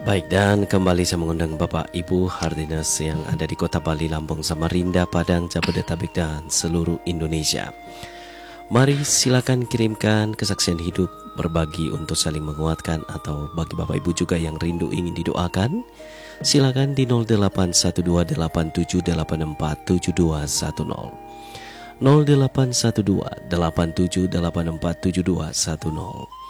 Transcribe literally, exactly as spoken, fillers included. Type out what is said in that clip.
Baik, dan kembali saya mengundang Bapak Ibu Hardinas yang ada di Kota Bali, Lampung, Samarinda, Padang, Jabodetabek, dan seluruh Indonesia. Mari silakan kirimkan kesaksian hidup, berbagi untuk saling menguatkan, atau bagi Bapak Ibu juga yang rindu ingin didoakan, silakan di nol delapan satu dua delapan tujuh delapan empat tujuh dua satu nol nol delapan satu dua delapan tujuh delapan empat tujuh dua satu nol.